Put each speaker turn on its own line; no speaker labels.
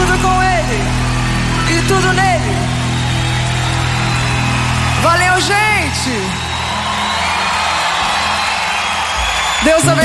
tudo com Ele e tudo nele. Valeu, gente! Deus abençoe.